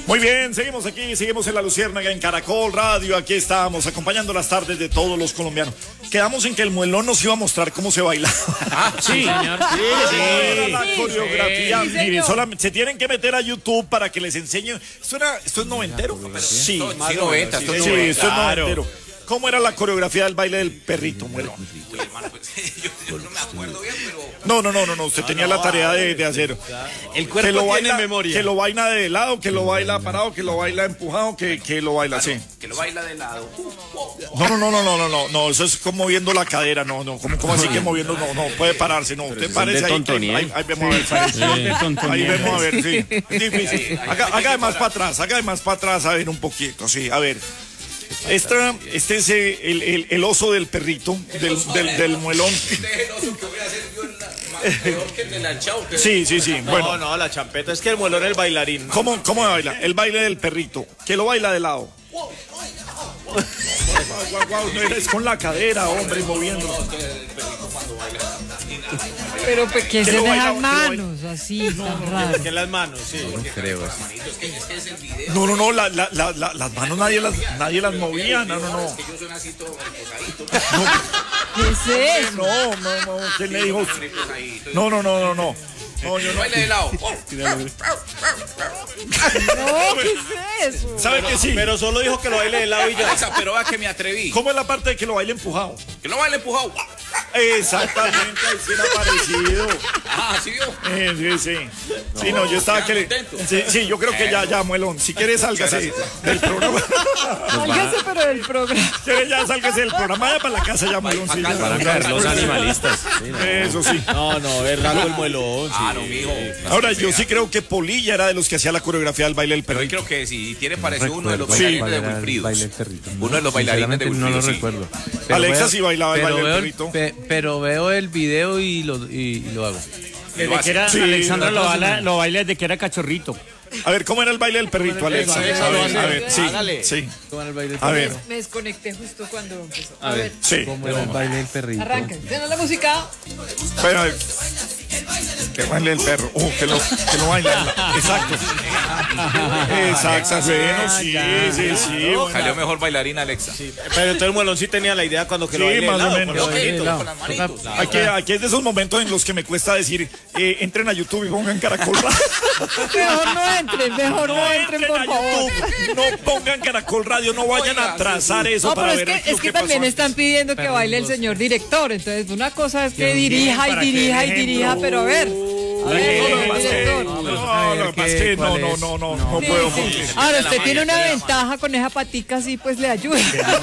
Muy bien, seguimos aquí, seguimos en La Luciérnaga, en Caracol Radio. Aquí estamos, acompañando las tardes de todos los colombianos. Quedamos en que el muelón nos iba a mostrar cómo se baila. Ah, sí, señor. Sí, la coreografía. Sí, Miren, solamente se tienen que meter a YouTube para que les enseñe. ¿Esto es noventero? Sí, Más 90, sí, esto es sí, 90. esto es noventero. ¿Cómo era la coreografía del baile del perrito, muelón? Uy, hermano, pues, yo no me acuerdo bien, pero... No, usted tenía la tarea de hacer. El cuerpo Que lo tiene baila, memoria. que lo baila de lado, que lo baila parado, que lo baila empujado, que lo baila así. Que lo baila de lado. No, eso es como moviendo la cadera, no, como así que moviendo, no, puede pararse, no, usted parece ahí, ahí vemos a ver, ahí vemos a ver, sí, es difícil, haga de más para atrás, a ver un poquito, sí, a ver. Este es el oso del perrito, del muelón. Este es el oso que voy a hacer yo peor que el de la chau. Sí, bueno. No, la champeta es que el muelón es el bailarín. ¿Cómo baila? El baile del perrito, que lo baila de lado. No eres con la cadera, hombre, moviendo. Pero ¿qué se lo baila, dejan que lo manos así, tan raro? Que en las manos, sí. Creo eso. No, las manos nadie las movía, no. Que yo soy así todo reposadito. ¿Qué es eso? No, ¿quién le dijo? No. No, yo no. Baile de lado. No, ¿qué es eso? ¿Sabe que sí? Pero solo dijo que lo baile de lado y ya. Alexa, pero vea que me atreví. ¿Cómo es la parte de que lo baile empujado? Que lo baile empujado. Exactamente, ahí sí era parecido. Ah, ¿sí vio? Sí. Sí, no, yo estaba que... Sí, yo creo que ya, muelón. Si quieres, sálgase del programa. Sálgase, pero del programa. Si quieres, ya sálgase del programa. Ya para la casa, ya, muelón. Sí, Para caer los animalistas. Eso sí. No, es raro el muelón. Sí. Claro, mijo. Ahora, yo sí creo que Polilla era de los que hacía la coreografía del baile del Pero hoy perrito. creo que sí, tiene parecido uno de los Sí. bailarines de Wilfridos. perrito. Uno de los bailarines de No lo Wilfridos, sí. recuerdo. Alexa sí bailaba el pero baile del veo perrito. pero veo el video y lo hago. Desde que era, Sí, Alexandra lo baila desde que era cachorrito. A ver, ¿cómo era el baile del perrito, Alexa? A ver, sí. ¿Cómo era el baile del A ver, perrito? Me desconecté justo cuando empezó. A ver, sí. ¿cómo era el baile del perrito? Arranca. ¿Tiene la música? Bueno, que baile el perro. Que lo baila. Exacto. Bueno, sí. Salió mejor bailarina Alexa. Pero entonces el muelón sí tenía la idea cuando que lo Sí, baile de más o lado. menos. con los Ojito, deditos. con las manitos. Aquí es de esos momentos en los que me cuesta decir, entren a YouTube y pongan Caracol Radio. Mejor no entren, por a favor. YouTube, no pongan Caracol Radio, no vayan a trazar eso No, para pero ver es lo que pasó también antes. están pidiendo que baile el señor director. Entonces, una cosa es que dirija, pero a ver. No, Director. lo que pasa es que no puedo. porque- Ahora, usted tiene una ventaja con esa patica así, pues le ayuda.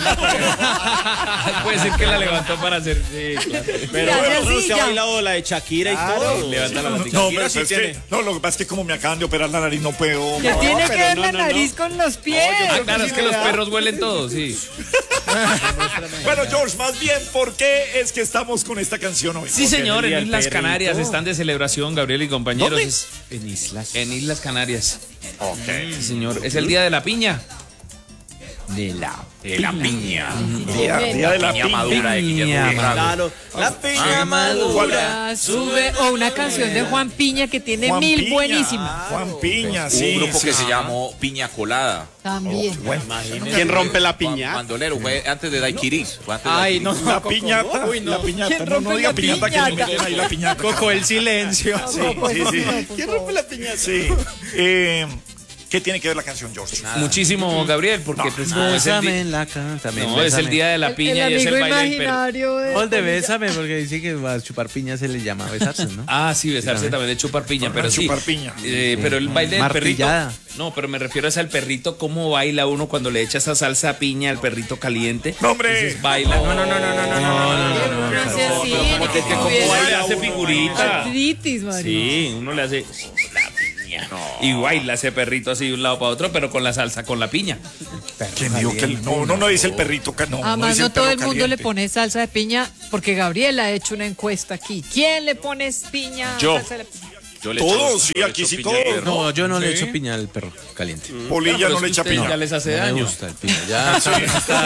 Puede ser que la levantó para hacer. Sí, claro. Pero Ya, bueno, sí, usted ha ya. bailado la de Shakira y todo. Levanta la matica. No, Shakira pero sí es tiene. que, lo que pasa es que como me acaban de operar la nariz, no puedo. Que tiene que pero ver no, la no, nariz con los pies. Claro, es que los perros huelen todos, sí. Bueno, George, más bien, ¿por qué es que estamos con esta canción hoy? Sí, señor, ría en el Islas perrito. Canarias están de celebración, Gabriel y compañeros. ¿Dónde? En islas. En Islas Canarias. Sí, señor. Es el día de la piña. De la piña. Día de la Piña madura de Guillermo Piña Hurtado. Claro, la piña madura. Sube, o una canción de Juan Piña que tiene Juan mil Piña. buenísimas. Juan Piña, Hubo sí. un grupo que sí. se llamó Piña Colada. También. ¿Quién rompe la piña? Bandolero, fue antes de Daiquiris. Ay, no, La piñata, la piñata, ¿Quién no rompe diga la piñata que me piñata? meten ahí la piñata. Coco, el silencio. Sí. ¿Quién rompe la piña? Sí. ¿Qué tiene que ver la canción, George? Muchísimo, Gabriel, porque pues, como es el Bésame en la cara. También no, es el día de la piña y es el amigo baile del perro. imaginario de... O el de bésame, porque dice que a chupar piña se le llama besarse, ¿no? Ah, sí, besarse también de chupar piña, pero sí. Chupar piña. Pero el baile del perrito. Martillada. No, pero me refiero es al perrito, cómo baila uno cuando le echa esa salsa a piña al perrito caliente. ¡No, hombre! Entonces baila. No. No sea así, ni que Como tuviera baila, hace figurita. artritis, María. Sí, uno le hace la piña. Y baila ese perrito así de un lado para otro, pero con la salsa, con la piña. ¿Quién dijo que no dice el perrito? No Además, dice no todo perro el mundo le caliente. pone salsa de piña, porque Gabriel ha hecho una encuesta aquí. ¿Quién le pone piña? Yo. salsa de piña? Todos, sí, aquí sí todos. No, yo no le echo piña al perro caliente. Polilla no le echa piña. Ya les hace No me daño. gusta el piña. Ya. Esa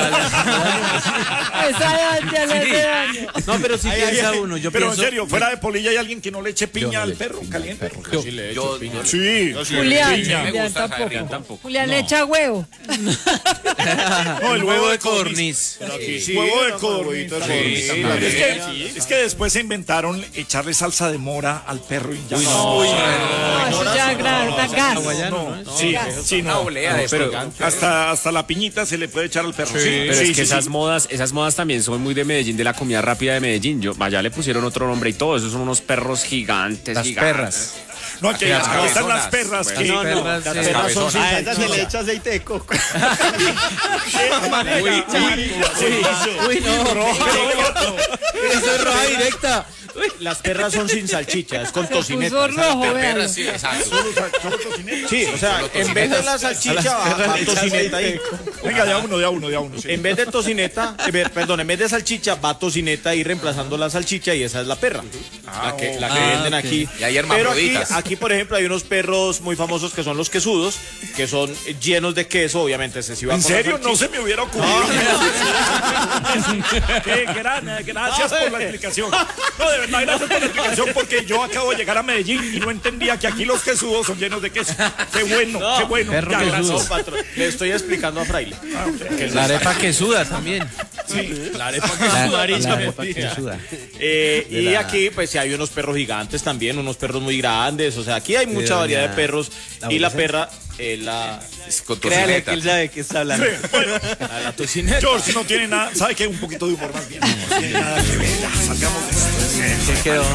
ya le hace daño. No, pero si piensa uno, yo Pero en pienso. serio, fuera de Polilla hay alguien que no le eche Yo piña no al le echo perro piña al caliente. perro. Sí. Julián, piña. Julián gusta, tampoco. Julián le echa huevo. No, el huevo de codorniz. Huevo de codorniz. Es que después se inventaron echarle salsa de mora al perro y ya. No, eso ya da gas. Sí, sí, no. Pero Hasta la piñita se le puede echar al perro. Sí, Pero sí, es que sí, esas sí. modas también son muy de Medellín, de la comida rápida de Medellín. Allá le pusieron otro nombre y todo. Esos son unos perros gigantes. Las gigantes. perras. No, aquí están las perras que. Las perras son sin salchicha. se le echa aceite de coco. Uy, no. Eso es roja directa. Las perras son sin salchicha, es con Se tocineta. puso rojo, vean. Pero sí, exacto. Sí, o sea, en vez de la salchicha va tocineta ahí. Venga, de a uno. Sí. En vez de tocineta, en vez de salchicha va tocineta ahí reemplazando la salchicha y esa es la perra. La que venden aquí. Y hay Pero hermafroditas. aquí, por ejemplo, hay unos perros muy famosos que son los quesudos, que son llenos de queso, obviamente excesiva. ¿En serio? No se me hubiera ocurrido. Gracias por la explicación. No, de verdad, gracias por la explicación, porque yo acabo de llegar a Medellín y no entendía que aquí los quesudos son llenos de queso. Qué bueno, qué bueno. perro Ya, quesudo. gracias. No, patrón, le estoy explicando a Fraile. La arepa que suda también. La arepa La arepa que suda. Y aquí, pues, sí hay unos perros gigantes también, unos perros muy grandes. O sea, aquí hay mucha variedad de perros. Y la perra, Es con Créale que tocineta. él sabe que está hablando. la tocineta. George no tiene nada, ¿sabe qué? Un poquito de humor más bien. No tiene nada que ver. Ya, salgamos de esto. Se quedó.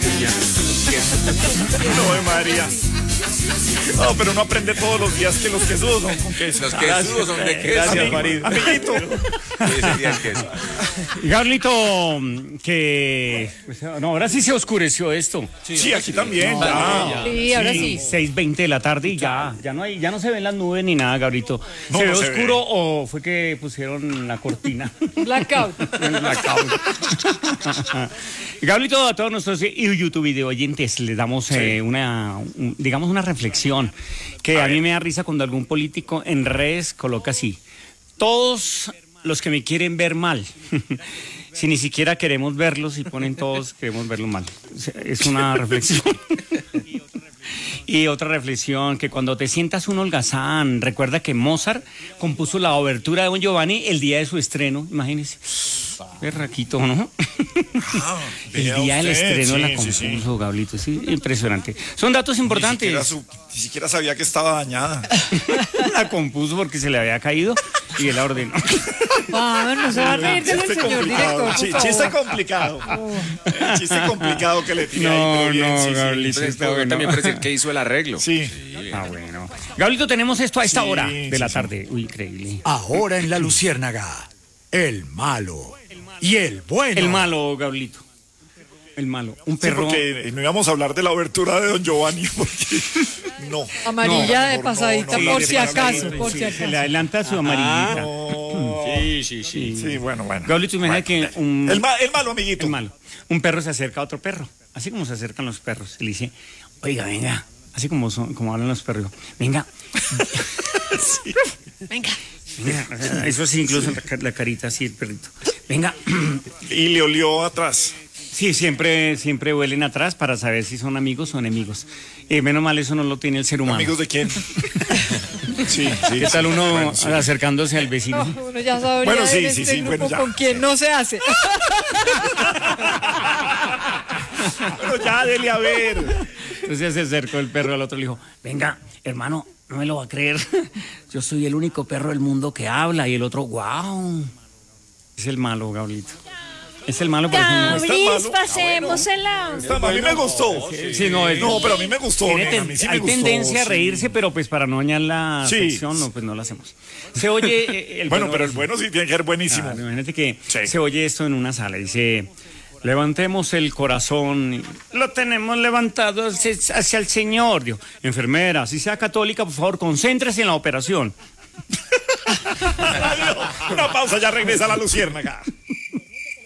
No, de María. No, pero no aprende todos los días que los quesudos son con queso. Los quesudos son de queso. Gracias, Farid. Amiguito. Ese sería el queso. Gablito, que... No, ahora sí se oscureció esto. Sí, aquí también. Ya. Sí, ahora sí. 6:20 de la tarde y ya no se ven las nubes ni nada, Gabrito. No, ¿Se ve no se oscuro o fue que pusieron la cortina? Blackout. Blackout. Gablito, a todos nuestros YouTube video oyentes les damos digamos una reflexión que a mí me da risa cuando algún político en redes coloca así: todos los que me quieren ver mal. Si ni siquiera queremos verlos y ponen todos queremos verlos mal. Es una reflexión. Y otra reflexión, que cuando te sientas un holgazán, recuerda que Mozart compuso la obertura de Don Giovanni el día de su estreno, imagínese. Berraquito, ¿no? El día del estreno la compuso, Gablito, sí, impresionante. Son datos importantes. Ni siquiera sabía que estaba dañada. La compuso porque se le había caído y él la ordenó. No se va a reír del señor director, por favor. Chiste complicado. Chiste complicado que le tiré ahí, No, pero bien, no, sí, sí. Gablito, Pero está bueno. también parece que hizo el arreglo. Sí. Ah, bueno. Gablito, tenemos esto a esta Sí, hora de la sí, tarde. Uy, increíble. Ahora en La Luciérnaga, el malo y el bueno. El malo, Gablito. El malo. Un Sí, perro. porque no íbamos a hablar de la obertura de Don Giovanni, porque no. Amarilla de No, pasadita, no, por sí, si acaso, por si Se le acaso. adelanta su amarillita. Sí, bueno. Gablito, imagina que El malo, amiguito. el malo. Un perro se acerca a otro perro, así como se acercan los perros. Le dice: oiga, venga, así como hablan los perros. Venga. Venga. Eso sí, incluso la carita así, el perrito. Venga. Y le olió atrás. Sí, siempre huelen atrás para saber si son amigos o enemigos. Menos mal eso no lo tiene el ser humano. ¿Amigos de quién? Sí. ¿Qué tal uno Bueno, sí. acercándose al vecino? No, uno ya sabría Bueno, sí, en sí, este sí, grupo bueno, ya. con quién no se hace. Pero ya, dele a ver. Entonces se acercó el perro al otro y le dijo: venga, hermano, no me lo va a creer. Yo soy el único perro del mundo que habla. Y el otro: wow. Es el malo, Gablito. Es el malo, pero es un malo. Gabris, pasémosela. A mí me gustó. Sí, no, pero a mí me gustó. Tiene A mí sí me hay gustó, tendencia a sí. reírse, pero pues para no dañar la Sí. sección, no, pues no lo hacemos. Se oye el Bueno, pero el bueno sí tiene que ser buenísimo. Claro, imagínate que Sí. se oye esto en una sala. Dice: levantemos el corazón. Lo tenemos levantado hacia el Señor. Dijo: enfermera, si sea católica, por favor, concéntrese en la operación. Una pausa, ya regresa la Luciérnaga.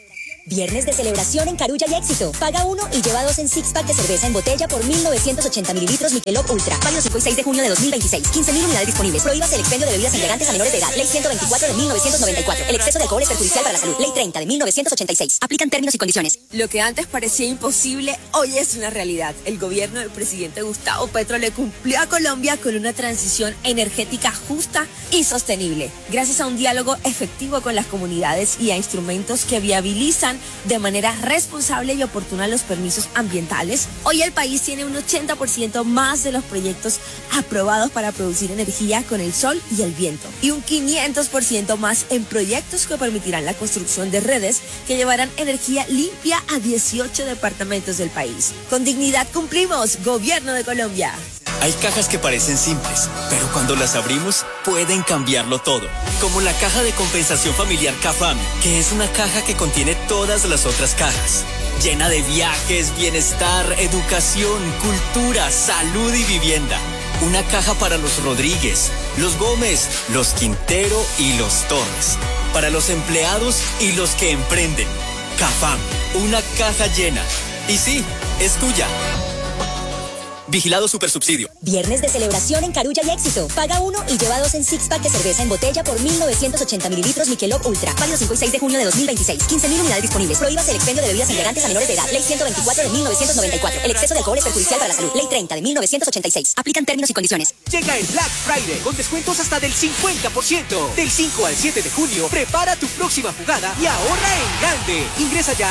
Viernes de celebración en Carulla y Éxito. Paga 1 y lleva 2 en Six Pack de cerveza en botella por 1.980 mililitros Michelob Ultra. Válido 5 y 6 de junio de 2026. 15.000 unidades disponibles. Prohíbas el expendio de bebidas embriagantes a menores de edad. Ley 124 de 1994. El exceso de alcohol es perjudicial para la salud. Ley 30 de 1986. Aplican términos y condiciones. Lo que antes parecía imposible, hoy es una realidad. El gobierno del presidente Gustavo Petro le cumplió a Colombia con una transición energética justa y sostenible, gracias a un diálogo efectivo con las comunidades y a instrumentos que viabilizan de manera responsable y oportuna los permisos ambientales. Hoy el país tiene un 80% más de los proyectos aprobados para producir energía con el sol y el viento, y un 500% más en proyectos que permitirán la construcción de redes que llevarán energía limpia a 18 departamentos del país. Con dignidad cumplimos, Gobierno de Colombia. Hay cajas que parecen simples, pero cuando las abrimos pueden cambiarlo todo. Como la caja de compensación familiar CAFAM, que es una caja que contiene todas las otras cajas. Llena de viajes, bienestar, educación, cultura, salud y vivienda. Una caja para los Rodríguez, los Gómez, los Quintero y los Torres. Para los empleados y los que emprenden. CAFAM, una caja llena. Y sí, es tuya. Vigilado Supersubsidio. Viernes de celebración en Carulla y Éxito. Paga 1 y lleva 2 en Six Pack de cerveza en botella por 1.980 mililitros Michelob Ultra. Válido 5 y 6 de junio de 2026. 15.000 unidades disponibles. Prohíbas el expendio de bebidas embriagantes a menores de edad. Ley 124 de 1994. El exceso de alcohol es perjudicial para la salud. Ley 30 de 1986. Aplican términos y condiciones. Llega el Black Friday con descuentos hasta del 50%. Del 5 al 7 de junio, prepara tu próxima jugada y ahorra en grande. Ingresa ya